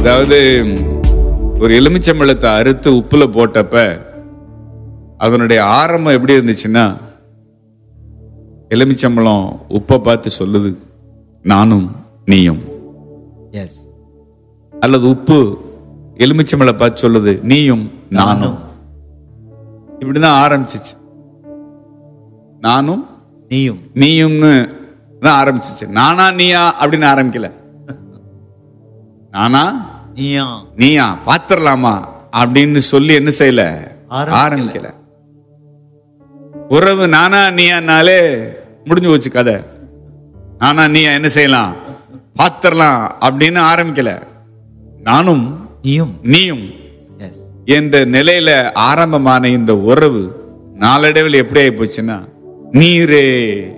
அதாவது ஒரு எலுமிச்சம்பழத்தை அறுத்து உப்புல போட்டப்ப அதனுடைய ஆரம்பம் எப்படி இருந்துச்சுன்னா, எலுமிச்சம்பழம் உப்பை பார்த்து சொல்லுது, நானும் நீயும். எஸ். அல்லது உப்பு எலுமிச்சம்பழம் பார்த்து சொல்லுது, நீயும் நானும். இப்படிதான் ஆரம்பிச்சிச்சு. நானும் நீயும் நீயும்னு தான் ஆரம்பிச்சிச்சு. நானா நீயா அப்படின்னு ஆரம்பிக்கல. நானா நீயா நீயா பாத்திரலாமா அப்படின்னு சொல்லி என்ன செய்யல, ஆரம்பிக்கல. உறவு நானா நீயானாலே முடிஞ்சு போச்சு கதை. நானா நீயா என்ன செய்யலாம், பாத்திரலாம் அப்படின்னு ஆரம்பிக்கல. நானும் நீயும் நீயும் எஸ் என்ற நிலையில ஆரம்பமான இந்த உறவு நாளடைவில் எப்படி ஆகி போச்சுன்னா, நீரே